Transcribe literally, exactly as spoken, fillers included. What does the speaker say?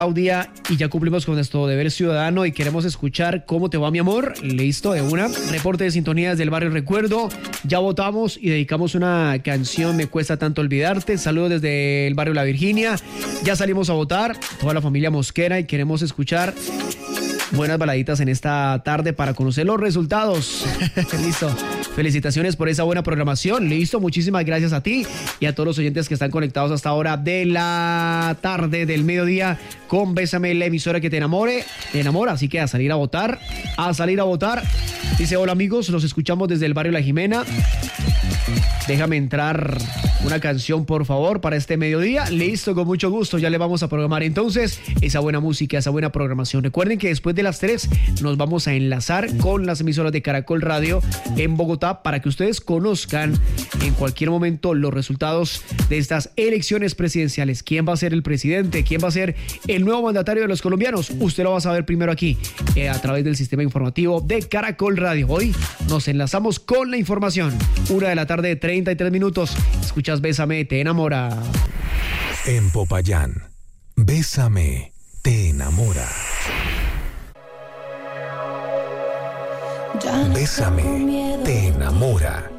Claudia, y ya cumplimos con nuestro deber ciudadano y queremos escuchar cómo te va, mi amor. Listo, de una. Reporte de sintonías del barrio Recuerdo. Ya votamos y dedicamos una canción, Me cuesta tanto olvidarte. Saludos desde el barrio La Virginia. Ya salimos a votar, toda la familia Mosquera, y queremos escuchar buenas baladitas en esta tarde para conocer los resultados. Listo. Felicitaciones por esa buena programación. Listo, muchísimas gracias a ti y a todos los oyentes que están conectados hasta ahora de la tarde, del mediodía, con Bésame, la emisora que te enamore, te enamora. Así que a salir a votar, a salir a votar. Dice, hola amigos, los escuchamos desde el barrio La Jimena. Déjame entrar una canción, por favor, para este mediodía. Listo, con mucho gusto. Ya le vamos a programar entonces esa buena música, esa buena programación. Recuerden que después de las tres nos vamos a enlazar con las emisoras de Caracol Radio en Bogotá para que ustedes conozcan en cualquier momento los resultados de estas elecciones presidenciales. ¿Quién va a ser el presidente? ¿Quién va a ser el nuevo mandatario de los colombianos? Usted lo va a saber primero aquí eh, a través del sistema informativo de Caracol Radio. Hoy nos enlazamos con la información. Una de la tarde, treinta y tres minutos. Escuchas Bésame, te enamora. En Popayán, Bésame, te enamora. Bésame, te enamora.